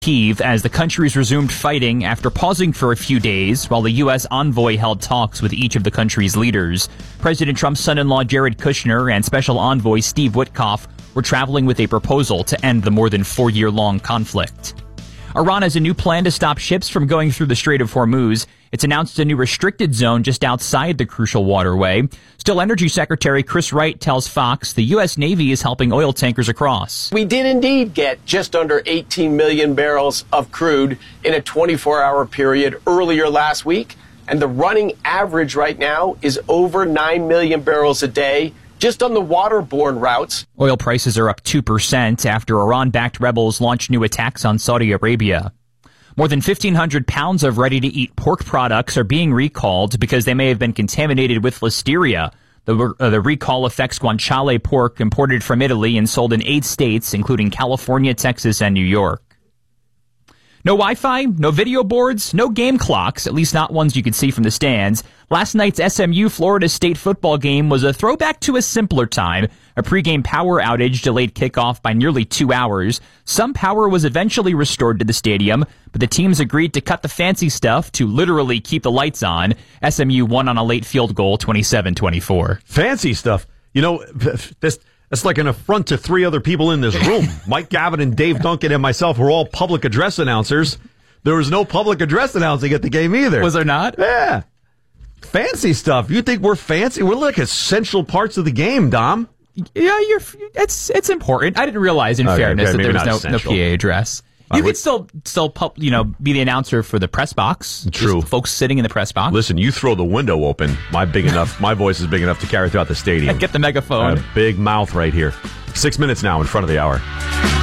Kyiv as the countries resumed fighting after pausing for a few days while the U.S. envoy held talks with each of the country's leaders. President Trump's son-in-law Jared Kushner and Special Envoy Steve Witkoff were traveling with a proposal to end the more than 4-year-long conflict. Iran has a new plan to stop ships from going through the Strait of Hormuz. It's announced a new restricted zone just outside the crucial waterway. Still, Energy Secretary Chris Wright tells Fox the U.S. Navy is helping oil tankers across. We did indeed get just under 18 million barrels of crude in a 24-hour period earlier last week. And the running average right now is over 9 million barrels a day just on the waterborne routes. Oil prices are up 2% after Iran-backed rebels launched new attacks on Saudi Arabia. More than 1,500 pounds of ready-to-eat pork products are being recalled because they may have been contaminated with listeria. The recall affects guanciale pork imported from Italy and sold in 8 states, including California, Texas, and New York. No Wi-Fi, no video boards, no game clocks, at least not ones you could see from the stands. Last night's SMU Florida State football game was a throwback to a simpler time. A pregame power outage delayed kickoff by nearly 2 hours. Some power was eventually restored to the stadium, but the teams agreed to cut the fancy stuff to literally keep the lights on. SMU won on a late field goal, 27-24. Fancy stuff. You know, that's like an affront to 3 other people in this room. Mike Gavin and Dave Duncan and myself were all public address announcers. There was no public address announcing at the game either. Was there not? Yeah. Fancy stuff. You think we're fancy? We're like essential parts of the game, Dom. Yeah, it's important. I didn't realize, in fairness, that there was no PA address. You could still be the announcer for the press box. True. Just folks sitting in the press box. Listen, you throw the window open. My voice is big enough to carry throughout the stadium. Get the megaphone. A big mouth right here. 6 minutes now in front of the hour.